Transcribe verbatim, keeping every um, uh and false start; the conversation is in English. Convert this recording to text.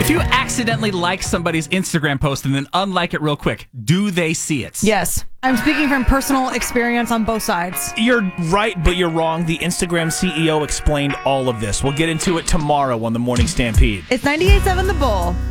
If you accidentally like somebody's Instagram post and then unlike it real quick, do they see it? Yes. I'm speaking from personal experience on both sides. You're right, but you're wrong. The Instagram C E O explained all of this. We'll get into it tomorrow on the Morning Stampede. It's ninety-eight point seven The Bull.